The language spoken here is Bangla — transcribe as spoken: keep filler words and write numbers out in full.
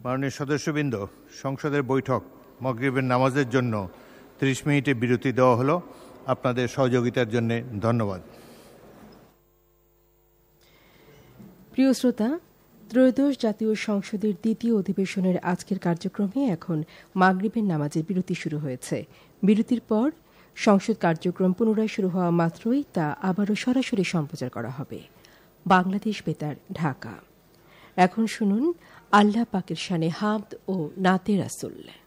মাননীয় সদস্যবৃন্দ, সংসদের বৈঠক মাগরিবের নামাজের জন্য ত্রিশ মিনিটের বিরতি দেওয়া হলো। আপনাদের সহযোগিতার জন্য ধন্যবাদ। প্রিয় শ্রোতা, ত্রয়োদশ জাতীয় সংসদের দ্বিতীয় অধিবেশনের আজকের কার্যক্রমে এখন মাগরিবের নামাজের বিরতি শুরু হয়েছে। বিরতির পর সংসদ কার্যক্রম পুনরায় শুরু হওয়া মাত্রই তা আবারও সরাসরি সম্প্রচার করা হবে। বাংলাদেশ বেতার, ঢাকা। এখন শুনুন আল্লাহ পাকের শানে হামদ ও নাতে রাসূল।